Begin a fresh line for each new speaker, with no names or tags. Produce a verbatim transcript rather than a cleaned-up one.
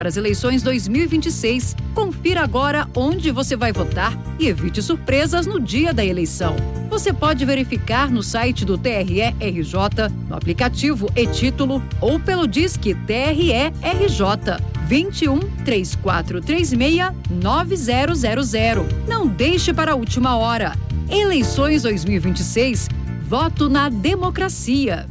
Para as eleições dois mil e vinte e seis, confira agora onde você vai votar e evite surpresas no dia da eleição. Você pode verificar no site do T R E R J, no aplicativo e-Título ou pelo Disque T R E R J vinte e um, três quatro três seis, nove zero zero zero. Não deixe para a última hora. Eleições dois mil e vinte e seis, voto na democracia.